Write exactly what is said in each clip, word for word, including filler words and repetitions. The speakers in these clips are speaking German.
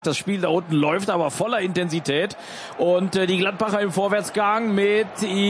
Das Spiel da unten läuft aber voller Intensität und äh, die Gladbacher im Vorwärtsgang mit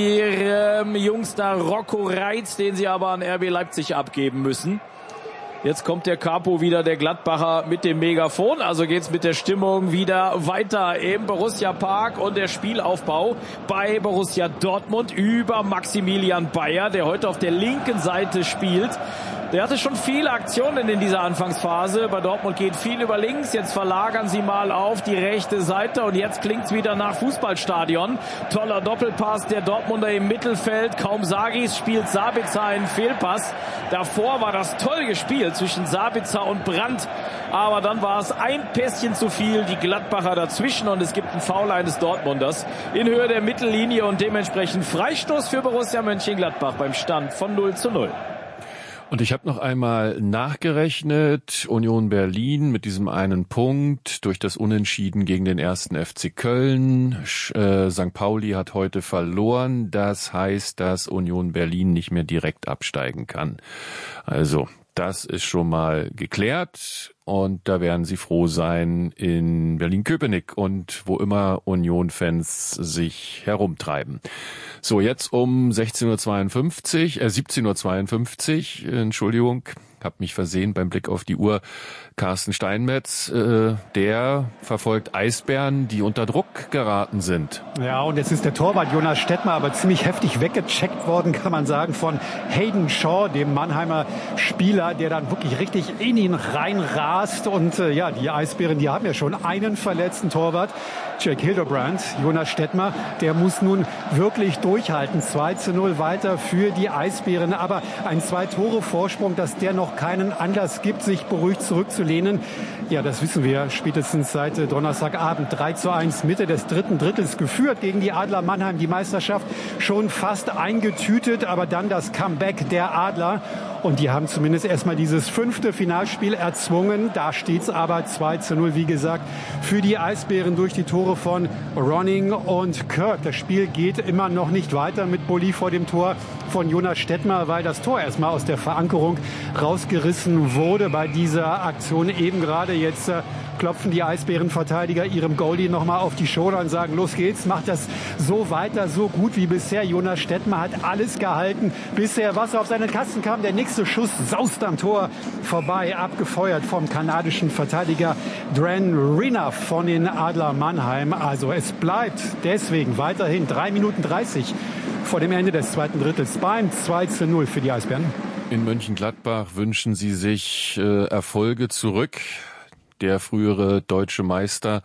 ihrem Jungster Rocco Reitz, den sie aber an R B Leipzig abgeben müssen. Jetzt kommt der Capo wieder, der Gladbacher, mit dem Megafon. Also geht's mit der Stimmung wieder weiter im Borussia Park und der Spielaufbau bei Borussia Dortmund über Maximilian Bayer, der heute auf der linken Seite spielt. Der hatte schon viele Aktionen in dieser Anfangsphase. Bei Dortmund geht viel über links. Jetzt verlagern sie mal auf die rechte Seite und jetzt klingt's wieder nach Fußballstadion. Toller Doppelpass der Dortmunder im Mittelfeld. Kaum Sagis spielt Sabitzer einen Fehlpass. Davor war das toll gespielt zwischen Sabitzer und Brandt. Aber dann war es ein Pässchen zu viel. Die Gladbacher dazwischen und es gibt einen Foul eines Dortmunders in Höhe der Mittellinie und dementsprechend Freistoß für Borussia Mönchengladbach beim Stand von null zu null. Und ich habe noch einmal nachgerechnet, Union Berlin mit diesem einen Punkt durch das Unentschieden gegen den ersten F C Köln. Äh, Sankt Pauli hat heute verloren. Das heißt, dass Union Berlin nicht mehr direkt absteigen kann. Also das ist schon mal geklärt und da werden sie froh sein in Berlin-Köpenick und wo immer Union-Fans sich herumtreiben. So, jetzt um sechzehn Uhr zweiundfünfzig, äh siebzehn Uhr zweiundfünfzig, Entschuldigung, hab mich versehen beim Blick auf die Uhr. Carsten Steinmetz, äh, der verfolgt Eisbären, die unter Druck geraten sind. Ja, und jetzt ist der Torwart Jonas Stettmer aber ziemlich heftig weggecheckt worden, kann man sagen, von Hayden Shaw, dem Mannheimer Spieler, der dann wirklich richtig in ihn reinrast. Und äh, ja, die Eisbären, die haben ja schon einen verletzten Torwart, Jack Hildebrand. Jonas Stettmer, der muss nun wirklich durchhalten. zwei zu null weiter für die Eisbären. Aber ein Zwei-Tore-Vorsprung, dass der noch keinen Anlass gibt, sich beruhigt zurückzulehnen. Ja, das wissen wir spätestens seit Donnerstagabend. drei zu eins Mitte des dritten Drittels geführt gegen die Adler Mannheim. Die Meisterschaft schon fast eingetütet, aber dann das Comeback der Adler. Und die haben zumindest erstmal dieses fünfte Finalspiel erzwungen. Da steht's aber zwei zu null, wie gesagt, für die Eisbären durch die Tore von Ronning und Kirk. Das Spiel geht immer noch nicht weiter mit Bulli vor dem Tor von Jonas Stettmer, weil das Tor erstmal aus der Verankerung rausgerissen wurde bei dieser Aktion eben gerade. Jetzt äh, klopfen die Eisbärenverteidiger ihrem Goalie nochmal auf die Schulter und sagen, los geht's, macht das so weiter, so gut wie bisher. Jonas Stettmer hat alles gehalten. Bisher, was auf seinen Kasten kam, der nächste Schuss saust am Tor vorbei, abgefeuert vom kanadischen Verteidiger Dran Rina von den Adler Mannheim. Also es bleibt deswegen weiterhin drei Minuten dreißig vor dem Ende des zweiten Drittels beim zwei zu null für die Eisbären. In Mönchengladbach wünschen sie sich äh, Erfolge zurück. Der frühere deutsche Meister,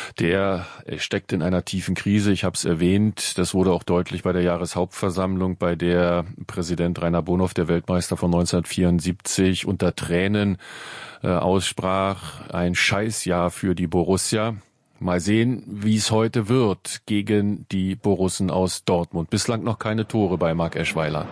der steckt in einer tiefen Krise. Ich habe es erwähnt, das wurde auch deutlich bei der Jahreshauptversammlung, bei der Präsident Rainer Bonhoff, der Weltmeister von neunzehnhundertvierundsiebzig, unter Tränen äh, aussprach, ein Scheißjahr für die Borussia. Mal sehen, wie es heute wird gegen die Borussen aus Dortmund. Bislang noch keine Tore bei Marc Eschweiler.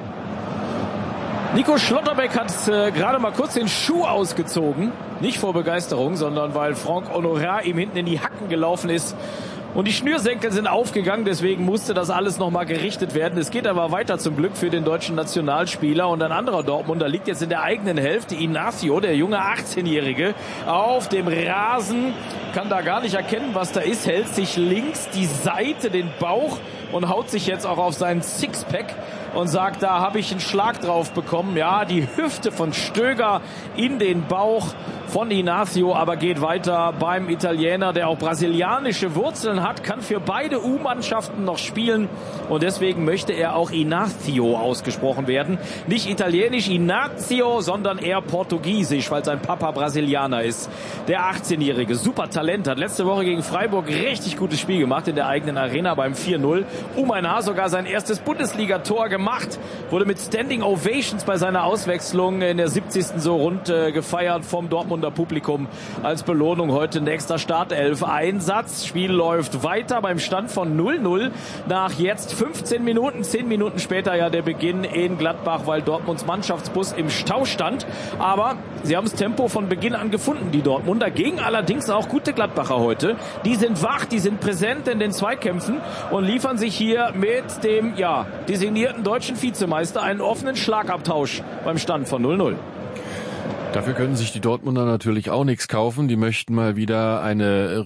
Nico Schlotterbeck hat äh, gerade mal kurz den Schuh ausgezogen. Nicht vor Begeisterung, sondern weil Franck Honorat ihm hinten in die Hacken gelaufen ist. Und die Schnürsenkel sind aufgegangen, deswegen musste das alles nochmal gerichtet werden. Es geht aber weiter zum Glück für den deutschen Nationalspieler. Und ein anderer Dortmunder liegt jetzt in der eigenen Hälfte. Ignacio, der junge achtzehnjährige, auf dem Rasen. Kann da gar nicht erkennen, was da ist. Hält sich links die Seite, den Bauch und haut sich jetzt auch auf seinen Sixpack und sagt, da habe ich einen Schlag drauf bekommen. Ja, die Hüfte von Stöger in den Bauch von Ignacio, aber geht weiter beim Italiener, der auch brasilianische Wurzeln hat, kann für beide U-Mannschaften noch spielen und deswegen möchte er auch Ignacio ausgesprochen werden. Nicht italienisch Ignacio, sondern eher portugiesisch, weil sein Papa Brasilianer ist. Der achtzehnjährige, super Talent, hat letzte Woche gegen Freiburg richtig gutes Spiel gemacht in der eigenen Arena beim vier null. Umainar sogar sein erstes Bundesligator gemacht, wurde mit Standing Ovations bei seiner Auswechslung in der siebzigsten so rund äh, gefeiert vom Dortmunder Publikum. Als Belohnung heute nächster Startelf-Einsatz. Spiel läuft weiter beim Stand von null null nach jetzt fünfzehn Minuten. zehn Minuten später ja der Beginn in Gladbach, weil Dortmunds Mannschaftsbus im Stau stand. Aber sie haben das Tempo von Beginn an gefunden, die Dortmunder. Gegen allerdings auch gute Gladbacher heute. Die sind wach, die sind präsent in den Zweikämpfen und liefern sich hier mit dem ja designierten deutschen Vizemeister einen offenen Schlagabtausch beim Stand von null null. Dafür können sich die Dortmunder natürlich auch nichts kaufen. Die möchten mal wieder eine